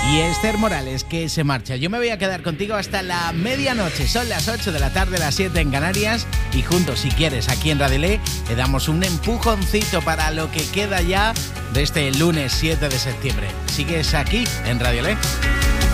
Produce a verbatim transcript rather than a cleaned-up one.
Y Esther Morales, que se marcha. Yo me voy a quedar contigo hasta la medianoche. Son las ocho de la tarde, las siete en Canarias. Y juntos, si quieres, aquí en Radio Le, le damos un empujoncito para lo que queda ya de este lunes siete de septiembre. ¿Sigues aquí en Radio Le?